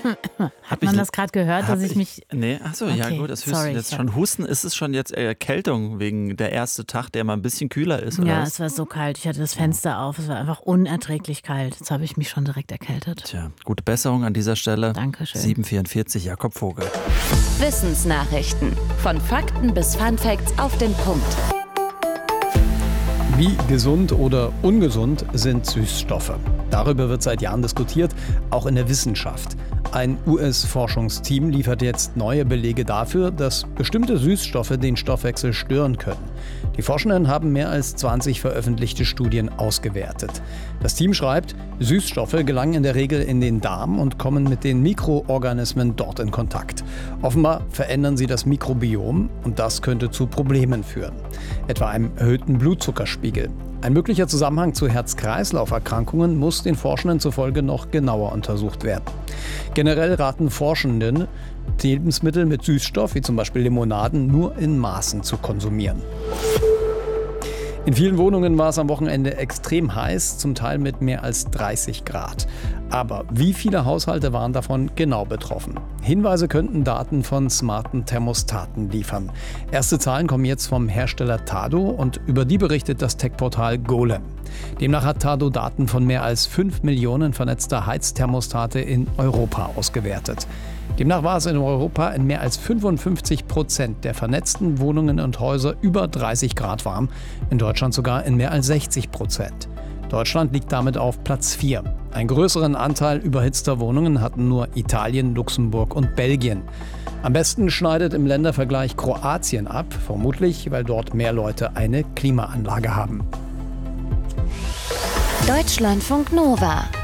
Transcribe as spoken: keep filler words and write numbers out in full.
Hat man das gerade gehört, dass ich, ich mich... Nee, achso, okay, ja gut, das Husten sorry, jetzt schon. Husten, ist es schon jetzt Erkältung wegen der erste Tag, der mal ein bisschen kühler ist? Oder ja, was? es war so kalt. Ich hatte das Fenster auf. Es war einfach unerträglich kalt. Jetzt habe ich mich schon direkt erkältet. Tja, gute Besserung an dieser Stelle. Dankeschön. sieben vierundvierzig, Jakob Vogel. Wissensnachrichten. Von Fakten bis Funfacts auf den Punkt. Wie gesund oder ungesund sind Süßstoffe? Darüber wird seit Jahren diskutiert, auch in der Wissenschaft. Ein U S-Forschungsteam liefert jetzt neue Belege dafür, dass bestimmte Süßstoffe den Stoffwechsel stören können. Die Forschenden haben mehr als zwanzig veröffentlichte Studien ausgewertet. Das Team schreibt, Süßstoffe gelangen in der Regel in den Darm und kommen mit den Mikroorganismen dort in Kontakt. Offenbar verändern sie das Mikrobiom und das könnte zu Problemen führen. Etwa einem erhöhten Blutzuckerspiegel. Ein möglicher Zusammenhang zu Herz-Kreislauf-Erkrankungen muss den Forschenden zufolge noch genauer untersucht werden. Generell raten Forschenden, Lebensmittel mit Süßstoff, wie zum Beispiel Limonaden, nur in Maßen zu konsumieren. In vielen Wohnungen war es am Wochenende extrem heiß, zum Teil mit mehr als dreißig Grad. Aber wie viele Haushalte waren davon genau betroffen? Hinweise könnten Daten von smarten Thermostaten liefern. Erste Zahlen kommen jetzt vom Hersteller Tado und über die berichtet das Tech-Portal Golem. Demnach hat Tado Daten von mehr als fünf Millionen vernetzter Heizthermostate in Europa ausgewertet. Demnach war es in Europa in mehr als fünfundfünfzig Prozent der vernetzten Wohnungen und Häuser über dreißig Grad warm, in Deutschland sogar in mehr als sechzig Prozent. Deutschland liegt damit auf Platz vier. Einen größeren Anteil überhitzter Wohnungen hatten nur Italien, Luxemburg und Belgien. Am besten schneidet im Ländervergleich Kroatien ab, vermutlich weil dort mehr Leute eine Klimaanlage haben. Deutschlandfunk Nova